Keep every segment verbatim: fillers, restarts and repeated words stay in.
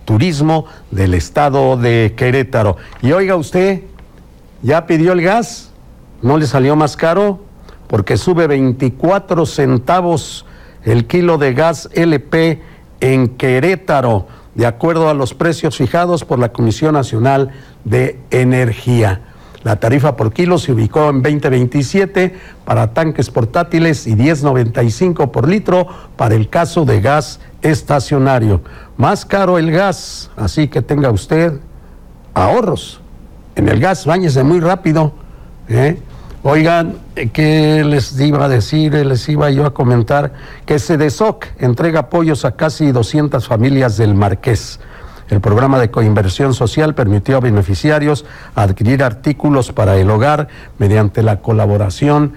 Turismo del estado de Querétaro. Y oiga usted, ¿ya pidió el gas? ¿No le salió más caro? Porque sube veinticuatro centavos el kilo de gas L P en Querétaro, de acuerdo a los precios fijados por la Comisión Nacional de Energía. La tarifa por kilo se ubicó en veinte veintisiete para tanques portátiles y diez noventa y cinco por litro para el caso de gas estacionario. Más caro el gas, así que tenga usted ahorros. En el gas, báñese muy rápido, ¿eh? Oigan, ¿qué les iba a decir? Les iba yo a comentar que Cedesoc entrega apoyos a casi doscientas familias del Marqués. El programa de coinversión social permitió a beneficiarios adquirir artículos para el hogar mediante la colaboración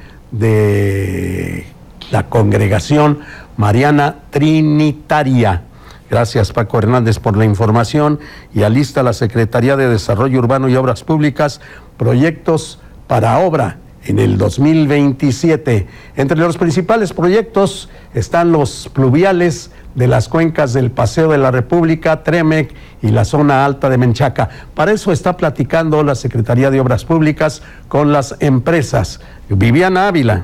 de la Congregación Mariana Trinitaria. Gracias, Paco Hernández, por la información. Y alista la Secretaría de Desarrollo Urbano y Obras Públicas proyectos para obra en el dos mil veintisiete. Entre los principales proyectos están los pluviales de las cuencas del Paseo de la República, Tremec y la zona alta de Menchaca. Para eso está platicando la Secretaría de Obras Públicas con las empresas. Viviana Ávila.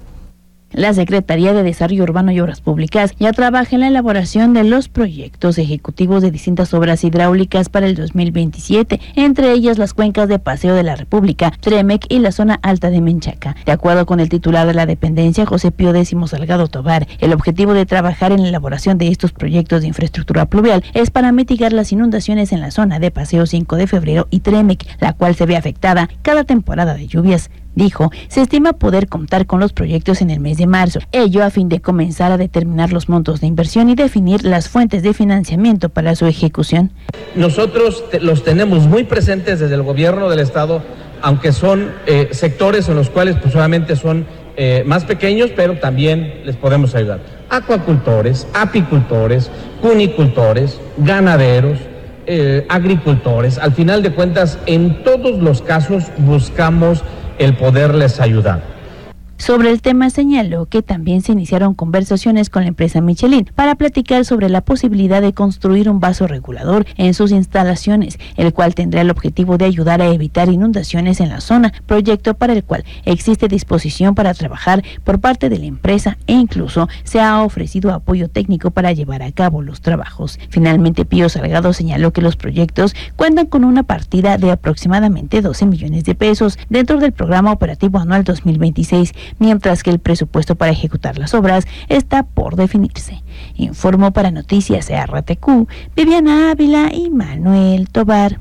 La Secretaría de Desarrollo Urbano y Obras Públicas ya trabaja en la elaboración de los proyectos ejecutivos de distintas obras hidráulicas para el dos mil veintisiete, entre ellas las cuencas de Paseo de la República, Tremec y la zona alta de Menchaca. De acuerdo con el titular de la dependencia, José Pío X Salgado Tobar, el objetivo de trabajar en la elaboración de estos proyectos de infraestructura pluvial es para mitigar las inundaciones en la zona de Paseo cinco de febrero y Tremec, la cual se ve afectada cada temporada de lluvias. Dijo, se estima poder contar con los proyectos en el mes de marzo, ello a fin de comenzar a determinar los montos de inversión y definir las fuentes de financiamiento para su ejecución. Nosotros te, los tenemos muy presentes desde el gobierno del estado, aunque son eh, sectores en los cuales pues obviamente son eh, más pequeños, pero también les podemos ayudar. Acuacultores, apicultores, cunicultores, ganaderos, eh, agricultores. Al final de cuentas, en todos los casos buscamos el poderles ayudar. Sobre el tema señaló que también se iniciaron conversaciones con la empresa Michelin para platicar sobre la posibilidad de construir un vaso regulador en sus instalaciones, el cual tendrá el objetivo de ayudar a evitar inundaciones en la zona, proyecto para el cual existe disposición para trabajar por parte de la empresa e incluso se ha ofrecido apoyo técnico para llevar a cabo los trabajos. Finalmente, Pío Salgado señaló que los proyectos cuentan con una partida de aproximadamente doce millones de pesos dentro del Programa Operativo Anual dos mil veintiséis, mientras que el presupuesto para ejecutar las obras está por definirse. Informó para Noticias R T Q, Viviana Ávila y Manuel Tobar.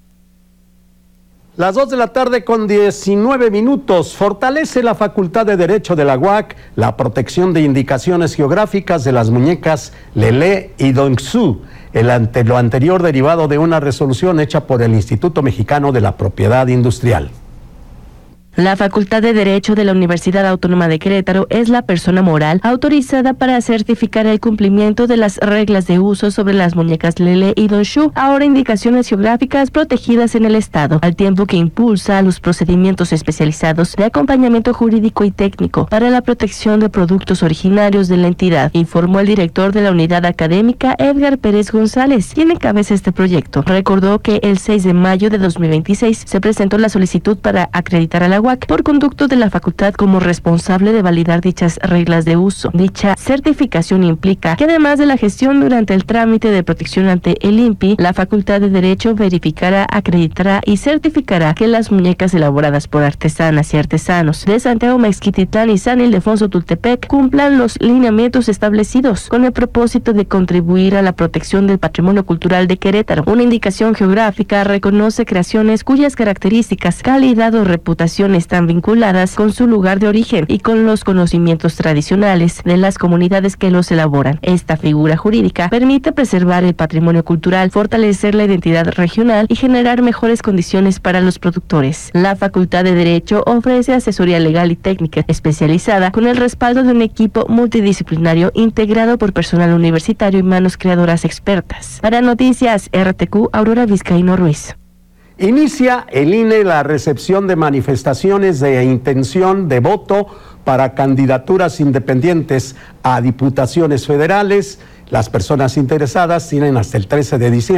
Las dos de la tarde con diecinueve minutos. Fortalece la Facultad de Derecho de la U A C la protección de indicaciones geográficas de las muñecas Lelé y Dongsu. El ante, lo anterior derivado de una resolución hecha por el Instituto Mexicano de la Propiedad Industrial. La Facultad de Derecho de la Universidad Autónoma de Querétaro es la persona moral autorizada para certificar el cumplimiento de las reglas de uso sobre las muñecas Lelé y Dongsu, ahora indicaciones geográficas protegidas en el Estado, al tiempo que impulsa los procedimientos especializados de acompañamiento jurídico y técnico para la protección de productos originarios de la entidad, informó el director de la unidad académica, Edgar Pérez González, quien encabeza este proyecto. Recordó que el seis de mayo de dos mil veintiséis se presentó la solicitud para acreditar a la U A C por conducto de la facultad como responsable de validar dichas reglas de uso. Dicha certificación implica que además de la gestión durante el trámite de protección ante el I N P I, la Facultad de Derecho verificará, acreditará y certificará que las muñecas elaboradas por artesanas y artesanos de Santiago Mezquititlán y San Ildefonso Tultepec cumplan los lineamientos establecidos con el propósito de contribuir a la protección del patrimonio cultural de Querétaro. Una indicación geográfica reconoce creaciones cuyas características, calidad o reputación están vinculadas con su lugar de origen y con los conocimientos tradicionales de las comunidades que los elaboran. Esta figura jurídica permite preservar el patrimonio cultural, fortalecer la identidad regional y generar mejores condiciones para los productores. La Facultad de Derecho ofrece asesoría legal y técnica especializada con el respaldo de un equipo multidisciplinario integrado por personal universitario y manos creadoras expertas. Para Noticias R T Q, Aurora Vizcaíno Ruiz. Inicia el I N E la recepción de manifestaciones de intención de voto para candidaturas independientes a diputaciones federales. Las personas interesadas tienen hasta el trece de diciembre